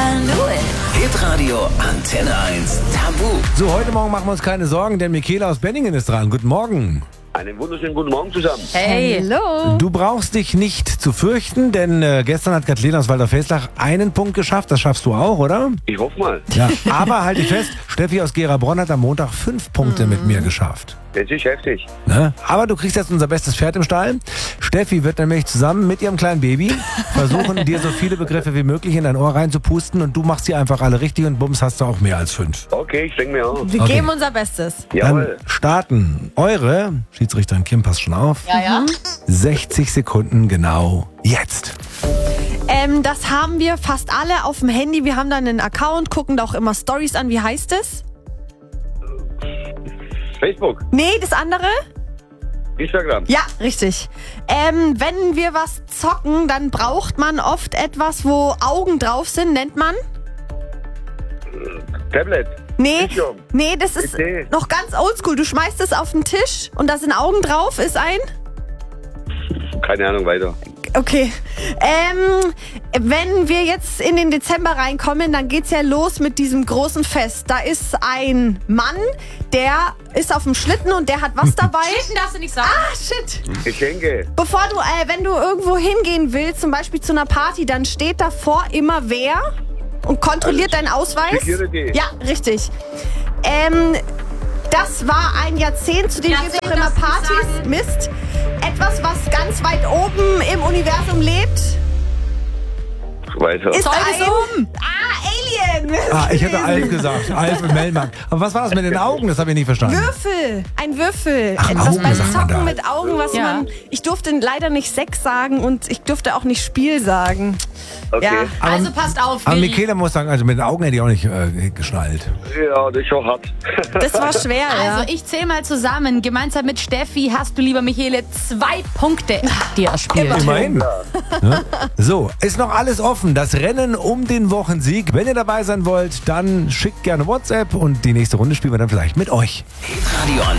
knew it. Hitradio Antenne 1 Tabu. So, heute Morgen machen wir uns keine Sorgen, denn Michaela aus Benningen ist dran. Guten Morgen. Einen wunderschönen guten Morgen zusammen. Hey. Hallo. Du brauchst dich nicht zu fürchten, denn gestern hat Kathleen aus Walter-Feslach einen Punkt geschafft. Das schaffst du auch, oder? Ich hoffe mal. Ja. Aber halt dich fest, Steffi aus Gera-Bronn hat am Montag 5 Punkte mit mir geschafft. Das ist heftig. Ne? Aber du kriegst jetzt unser bestes Pferd im Stall. Steffi wird nämlich zusammen mit ihrem kleinen Baby versuchen, dir so viele Begriffe wie möglich in dein Ohr reinzupusten und du machst sie einfach alle richtig und bums hast du auch mehr als 5. Okay, ich denke mir auch. Wir Okay. geben unser Bestes. Jawohl. Dann starten eure, Schiedsrichterin Kim, passt schon auf, Ja. 60 Sekunden genau jetzt. Das haben wir fast alle auf dem Handy. Wir haben dann einen Account, gucken da auch immer Stories an. Wie heißt es? Facebook, Nee, das andere? Instagram, Ja, richtig. Wenn wir was zocken, dann braucht man oft etwas, wo Augen drauf sind, nennt man? Tablet, Nee, Bildschirm. nee, das ist PC. noch ganz oldschool. Du schmeißt es auf den Tisch und da sind Augen drauf, ist ein... keine Ahnung weiter. Okay. Wenn wir jetzt in den Dezember reinkommen, dann geht's ja los mit diesem großen Fest. Da ist ein Mann, der ist auf dem Schlitten und der hat was dabei. Schlitten darfst du nicht sagen. Ah, shit. Geschenke, Bevor du, wenn du irgendwo hingehen willst, zum Beispiel zu einer Party, dann steht davor immer wer und kontrolliert deinen Ausweis. Security. Ja, richtig. Das war ein Jahrzehnt, zu dem Jahrzehnt gibt es auch immer darfst du nicht Partys. sagen. Mist. Etwas, was ganz weit oben im Universum lebt, weiter. ist Zeug ein... ist um. Alien. Ich hätte Alf gesagt, Alf und Melmark. Aber was war das mit den Augen? Das habe ich nicht verstanden. Würfel. Ein Würfel. Ach, Etwas Augen beim sagt man da. Zocken mit Augen, was Ja. man... Ich durfte leider nicht Sex sagen und ich durfte auch nicht Spiel sagen. Okay. Ja. Also passt auf. Aber wir- Michaela muss sagen, also mit den Augen hätte ich auch nicht geschnallt. Ja, das ist schon hart. Das war schwer, ja. Also ich zähle mal zusammen. Gemeinsam mit Steffi hast du, lieber Michele, 2 Punkte dir erspielt. Immerhin. Ja. So, ist noch alles offen. Das Rennen um den Wochensieg. Wenn ihr dabei sein wollt, dann schickt gerne WhatsApp und die nächste Runde spielen wir dann vielleicht mit euch. Hitradio